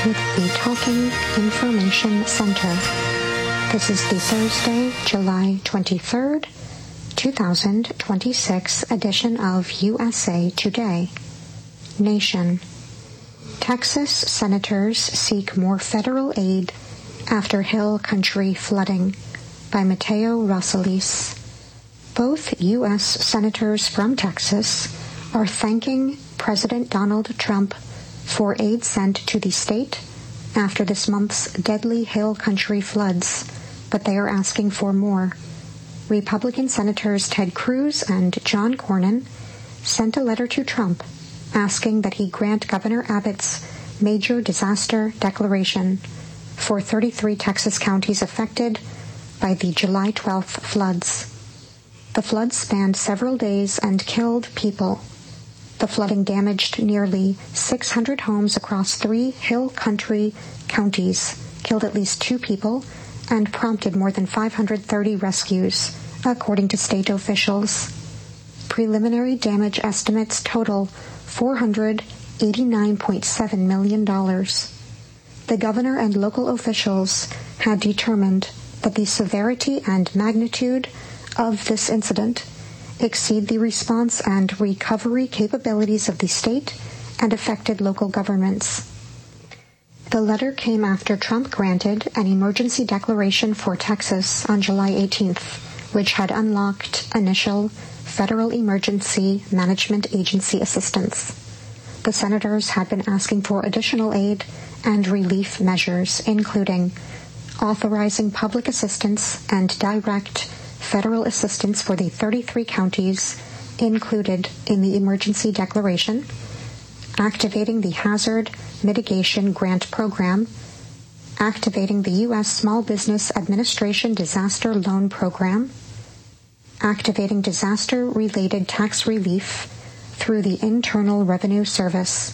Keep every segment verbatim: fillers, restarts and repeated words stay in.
with the Talking Information Center. This is the Thursday, July twenty-third, two thousand twenty-six edition of U S A Today. Nation. Texas senators seek more federal aid after Hill Country flooding, by Mateo Rosales. Both U S senators from Texas are thanking President Donald Trump for aid sent to the state after this month's deadly Hill Country floods, but they are asking for more. Republican Senators Ted Cruz and John Cornyn sent a letter to Trump asking that he grant Governor Abbott's major disaster declaration for thirty-three Texas counties affected by the July twelfth floods. The floods spanned several days and killed people. The flooding damaged nearly six hundred homes across three Hill Country counties, killed at least two people, and prompted more than five hundred thirty rescues, according to state officials. Preliminary damage estimates total four hundred eighty-nine point seven million dollars. The governor and local officials had determined that the severity and magnitude of this incident exceed the response and recovery capabilities of the state and affected local governments. The letter came after Trump granted an emergency declaration for Texas on July eighteenth, which had unlocked initial Federal Emergency Management Agency assistance. The senators had been asking for additional aid and relief measures, including authorizing public assistance and direct federal assistance for the thirty-three counties included in the emergency declaration, activating the Hazard Mitigation Grant Program, activating the U S Small Business Administration Disaster Loan Program, activating disaster-related tax relief through the Internal Revenue Service.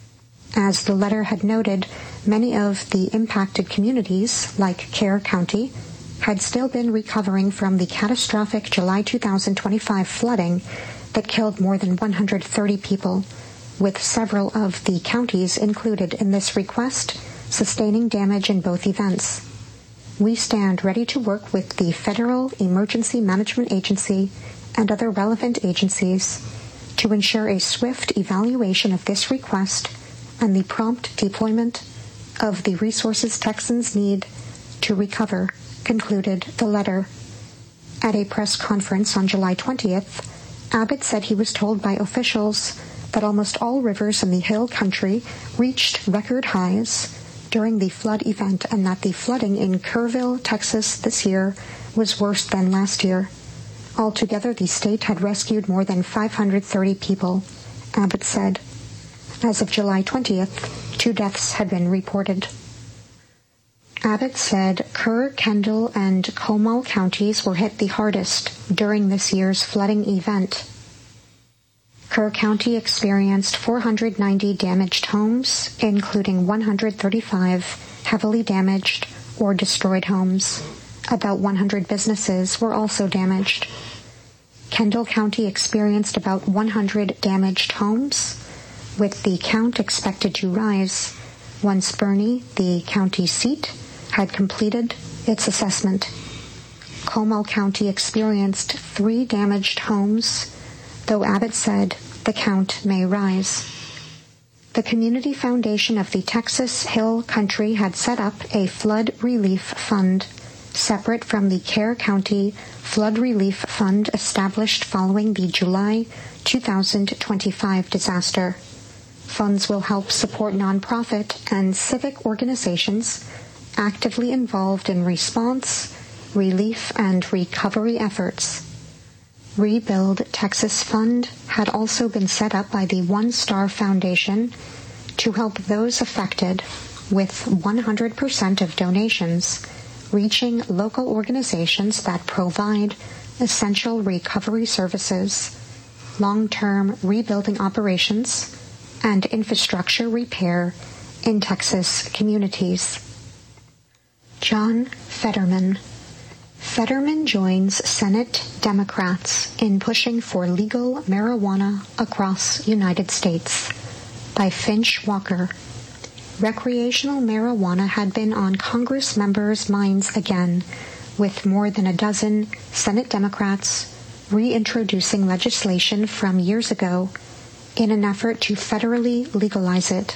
As the letter had noted, many of the impacted communities, like Kerr County, had still been recovering from the catastrophic July two thousand twenty-five flooding that killed more than one hundred thirty people, with several of the counties included in this request sustaining damage in both events. We stand ready to work with the Federal Emergency Management Agency and other relevant agencies to ensure a swift evaluation of this request and the prompt deployment of the resources Texans need to recover, concluded the letter. At a press conference on July twentieth, Abbott said he was told by officials that almost all rivers in the Hill Country reached record highs during the flood event and that the flooding in Kerrville, Texas this year was worse than last year. Altogether, the state had rescued more than five hundred thirty people, Abbott said. As of July twentieth, two deaths had been reported. Abbott said Kerr, Kendall, and Comal counties were hit the hardest during this year's flooding event. Kerr County experienced four hundred ninety damaged homes, including one hundred thirty-five heavily damaged or destroyed homes. About one hundred businesses were also damaged. Kendall County experienced about one hundred damaged homes, with the count expected to rise once Bernie, the county seat, had completed its assessment. Comal County experienced three damaged homes, though Abbott said the count may rise. The Community Foundation of the Texas Hill Country had set up a flood relief fund, separate from the Kerr County Flood Relief Fund established following the July two thousand twenty-five disaster. Funds will help support nonprofit and civic organizations actively involved in response, relief, and recovery efforts. Rebuild Texas Fund had also been set up by the One Star Foundation to help those affected, with one hundred percent of donations reaching local organizations that provide essential recovery services, long-term rebuilding operations, and infrastructure repair in Texas communities. John Fetterman. Fetterman joins Senate Democrats in pushing for legal marijuana across United States, by Finch Walker. recreational marijuana had been on Congress members' minds again, with more than a dozen Senate Democrats reintroducing legislation from years ago in an effort to federally legalize it.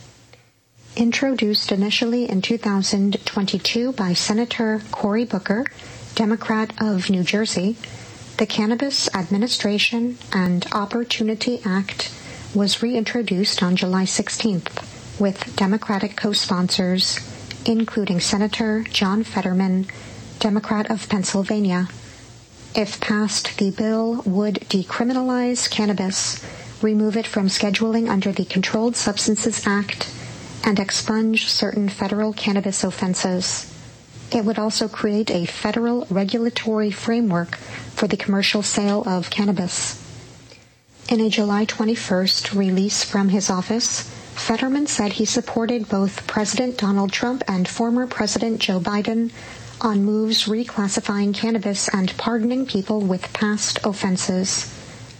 Introduced initially in two thousand twenty-two by Senator Cory Booker, Democrat of New Jersey, the Cannabis Administration and Opportunity Act was reintroduced on July sixteenth with Democratic co-sponsors, including Senator John Fetterman, Democrat of Pennsylvania. If passed, the bill would decriminalize cannabis, remove it from scheduling under the Controlled Substances Act, and expunge certain federal cannabis offenses. It would also create a federal regulatory framework for the commercial sale of cannabis. In a July twenty-first release from his office, Fetterman said he supported both President Donald Trump and former President Joe Biden on moves reclassifying cannabis and pardoning people with past offenses.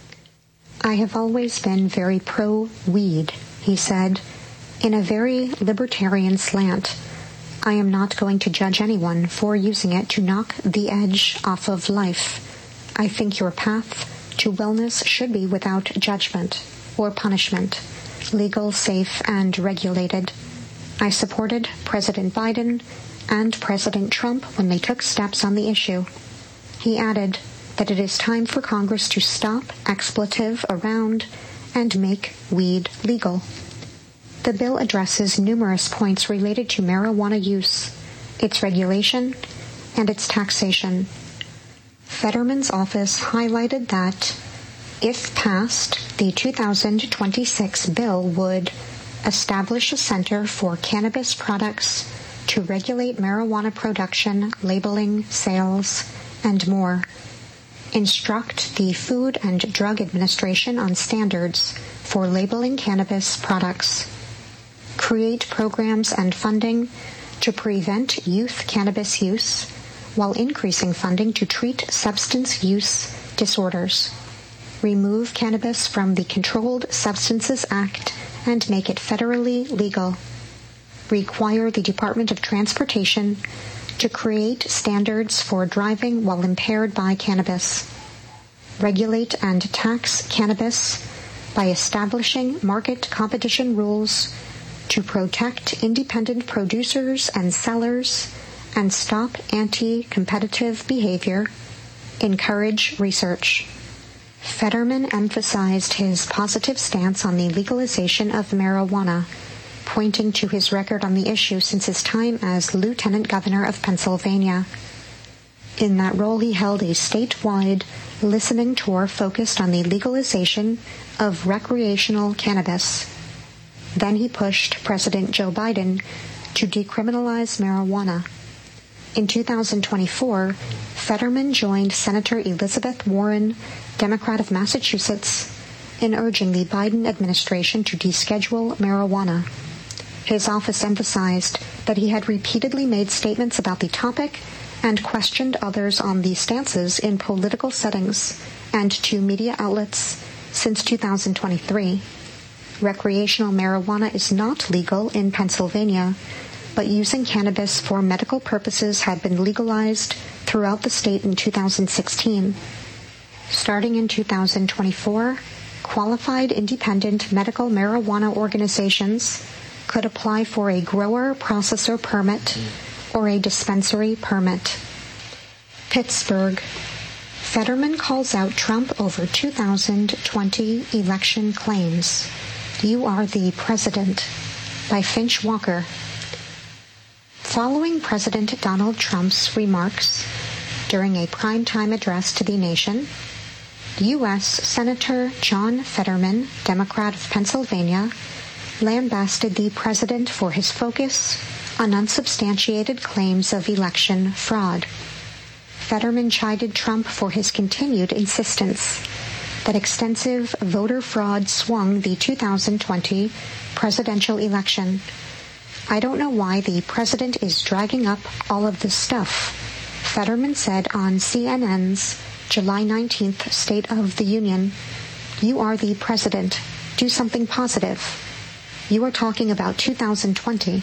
I have always been very pro-weed, he said, in a very libertarian slant. I am not going to judge anyone for using it to knock the edge off of life. I think your path to wellness should be without judgment or punishment, legal, safe, and regulated. I supported President Biden and President Trump when they took steps on the issue. He added that it is time for Congress to stop expletive around and make weed legal. The bill addresses numerous points related to marijuana use, its regulation, and its taxation. Fetterman's office highlighted that, if passed, the two thousand twenty-six bill would establish a center for cannabis products to regulate marijuana production, labeling, sales, and more, instruct the Food and Drug Administration on standards for labeling cannabis products, create programs and funding to prevent youth cannabis use while increasing funding to treat substance use disorders, remove cannabis from the Controlled Substances Act and make it federally legal, require the Department of Transportation to create standards for driving while impaired by cannabis, regulate and tax cannabis by establishing market competition rules to protect independent producers and sellers and stop anti-competitive behavior, encourage research. Fetterman emphasized his positive stance on the legalization of marijuana, pointing to his record on the issue since his time as Lieutenant Governor of Pennsylvania. In that role, he held a statewide listening tour focused on the legalization of recreational cannabis. Then he pushed President Joe Biden to decriminalize marijuana. In two thousand twenty-four, Fetterman joined Senator Elizabeth Warren, Democrat of Massachusetts, in urging the Biden administration to deschedule marijuana. His office emphasized that he had repeatedly made statements about the topic and questioned others on the stances in political settings and to media outlets since two thousand twenty-three. Recreational marijuana is not legal in Pennsylvania, but using cannabis for medical purposes had been legalized throughout the state in two thousand sixteen. Starting in two thousand twenty-four, qualified independent medical marijuana organizations could apply for a grower-processor permit or a dispensary permit. Pittsburgh. Fetterman calls out Trump over two thousand twenty election claims. You Are the President, by Finch Walker. Following President Donald Trump's remarks during a primetime address to the nation, U S Senator John Fetterman, Democrat of Pennsylvania, lambasted the president for his focus on unsubstantiated claims of election fraud. Fetterman chided Trump for his continued insistence that extensive voter fraud swung the two thousand twenty presidential election. I don't know why the president is dragging up all of this stuff, Fetterman said on C N N's July nineteenth State of the Union. You are the president. Do something positive. You are talking about two thousand twenty.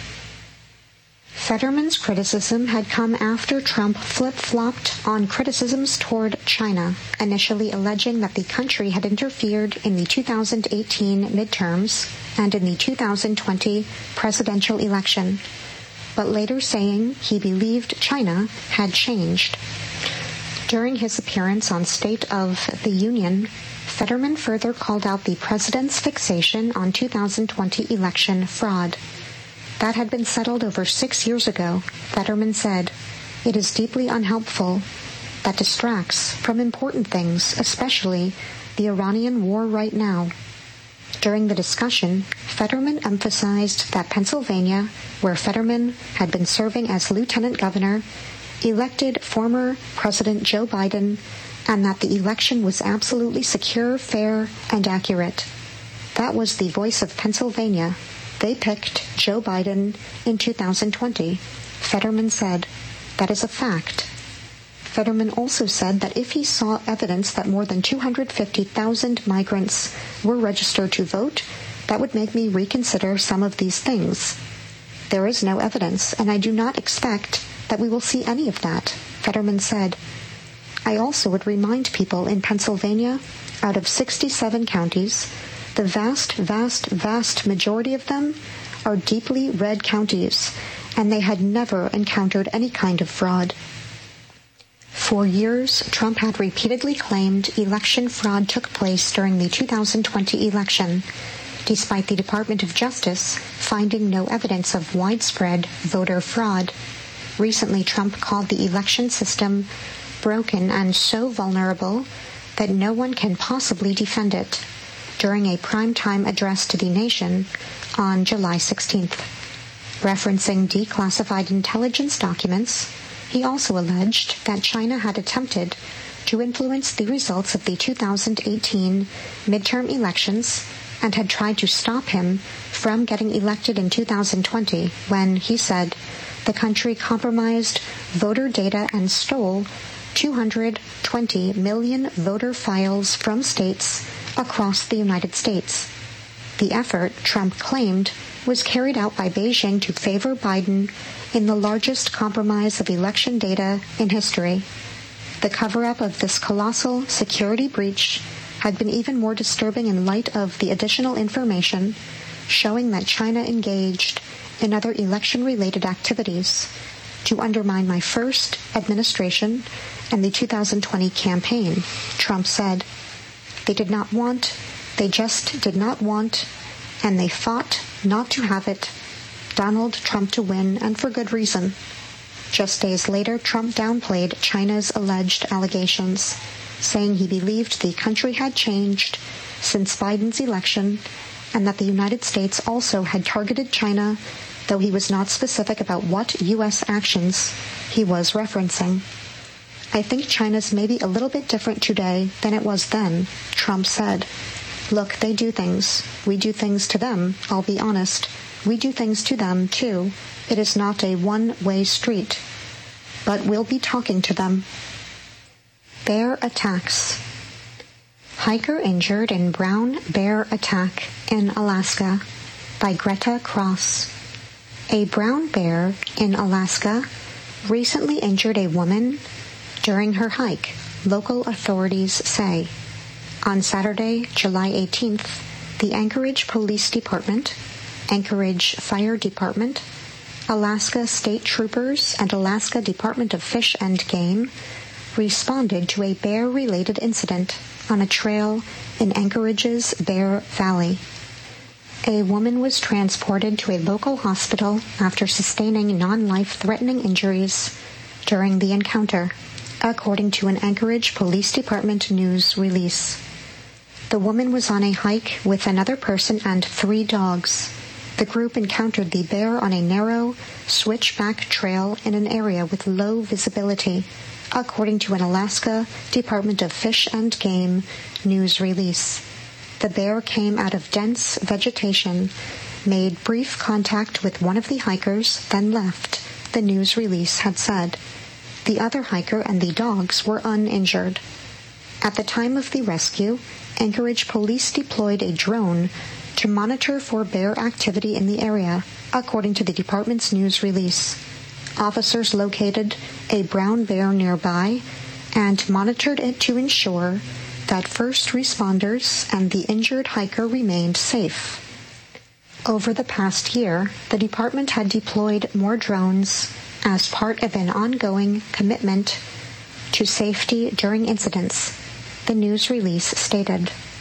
Fetterman's criticism had come after Trump flip-flopped on criticisms toward China, initially alleging that the country had interfered in the two thousand eighteen midterms and in the two thousand twenty presidential election, but later saying he believed China had changed. During his appearance on State of the Union, Fetterman further called out the president's fixation on two thousand twenty election fraud. That had been settled over six years ago, Fetterman said. It is deeply unhelpful. That distracts from important things, especially the Iranian war right now. During the discussion, Fetterman emphasized that Pennsylvania, where Fetterman had been serving as lieutenant governor, elected former President Joe Biden, and that the election was absolutely secure, fair, and accurate. That was the voice of Pennsylvania. They picked Joe Biden in two thousand twenty. Fetterman said, that is a fact. Fetterman also said that if he saw evidence that more than two hundred fifty thousand migrants were registered to vote, that would make me reconsider some of these things. There is no evidence, and I do not expect that we will see any of that, Fetterman said. I also would remind people in Pennsylvania, out of sixty-seven counties, the vast, vast, vast majority of them are deeply red counties, and they had never encountered any kind of fraud. For years, Trump had repeatedly claimed election fraud took place during the two thousand twenty election, despite the Department of Justice finding no evidence of widespread voter fraud. Recently, Trump called the election system broken and so vulnerable that no one can possibly defend it, during a primetime address to the nation on July sixteenth. Referencing declassified intelligence documents, he also alleged that China had attempted to influence the results of the two thousand eighteen midterm elections and had tried to stop him from getting elected in two thousand twenty when, he said, the country compromised voter data and stole two hundred twenty million voter files from states across the United States. The effort, Trump claimed, was carried out by Beijing to favor Biden in the largest compromise of election data in history. The cover-up of this colossal security breach had been even more disturbing in light of the additional information showing that China engaged in other election-related activities to undermine my first administration and the two thousand twenty campaign, Trump said. They did not want, they just did not want, and they fought not to have it, Donald Trump to win, and for good reason. Just days later, Trump downplayed China's alleged allegations, saying he believed the country had changed since Biden's election and that the United States also had targeted China, though he was not specific about what U S actions he was referencing. I think China's maybe a little bit different today than it was then, Trump said. Look, they do things. We do things to them, I'll be honest. We do things to them, too. It is not a one-way street. But we'll be talking to them. Bear attacks. Hiker injured in brown bear attack in Alaska by Greta Cross. A brown bear in Alaska recently injured a woman during her hike, local authorities say. On Saturday, July eighteenth, the Anchorage Police Department, Anchorage Fire Department, Alaska State Troopers, and Alaska Department of Fish and Game responded to a bear-related incident on a trail in Anchorage's Bear Valley. A woman was transported to a local hospital after sustaining non-life-threatening injuries during the encounter, according to an Anchorage Police Department news release. The woman was on a hike with another person and three dogs. The group encountered the bear on a narrow, switchback trail in an area with low visibility, according to an Alaska Department of Fish and Game news release. The bear came out of dense vegetation, made brief contact with one of the hikers, then left, the news release had said. The other hiker and the dogs were uninjured. At the time of the rescue, Anchorage police deployed a drone to monitor for bear activity in the area, according to the department's news release. Officers located a brown bear nearby and monitored it to ensure that first responders and the injured hiker remained safe. Over the past year, the department had deployed more drones as part of an ongoing commitment to safety during incidents, the news release stated.